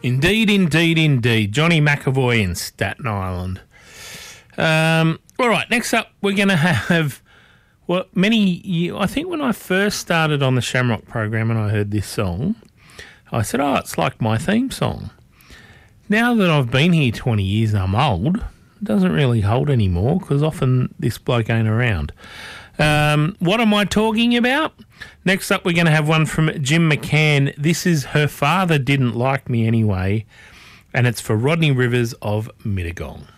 Indeed, indeed, indeed. Johnny McAvoy in Staten Island. All right, next up we're going to have, I think when I first started on the Shamrock program and I heard this song, I said, it's like my theme song. Now that I've been here 20 years and I'm old, it doesn't really hold anymore because often this bloke ain't around. What am I talking about? Next up, we're going to have one from Jim McCann. This is Her Father Didn't Like Me Anyway, and it's for Rodney Rivers of Mittagong.